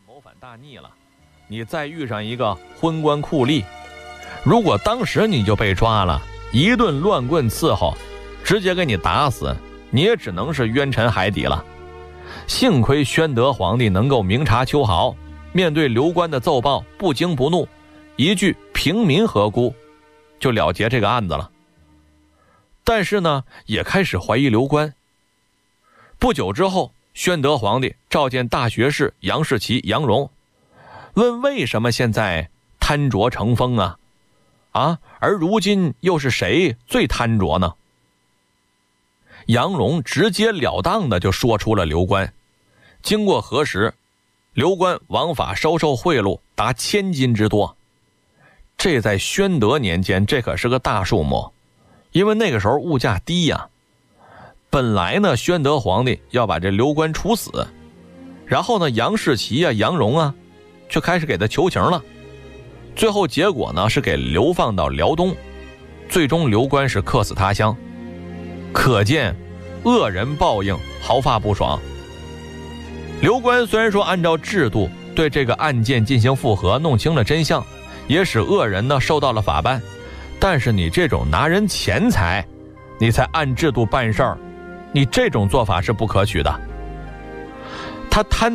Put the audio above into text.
谋反大逆了，你再遇上一个昏官酷吏，如果当时你就被抓了，一顿乱棍伺候，直接给你打死，你也只能是冤沉海底了。幸亏宣德皇帝能够明察秋毫，面对刘官的奏报不惊不怒，一句平民何辜就了结这个案子了。但是呢，也开始怀疑刘官。不久之后，宣德皇帝召见大学士杨士奇、杨荣，问为什么现在贪浊成风啊？而如今又是谁最贪浊呢？杨荣直截了当的就说出了刘官。经过核实，刘官枉法收受贿赂达1000金之多。这在宣德年间，这可是个大数目，因为那个时候物价低呀。本来呢，宣德皇帝要把这刘官处死，然后呢，杨士奇啊、杨荣啊，却开始给他求情了。最后结果呢，是给流放到辽东，最终刘官是客死他乡。可见恶人报应毫发不爽。刘官虽然说按照制度对这个案件进行复核，弄清了真相，也使恶人呢受到了法办，但是你这种拿人钱财，你才按制度办事儿，你这种做法是不可取的。他贪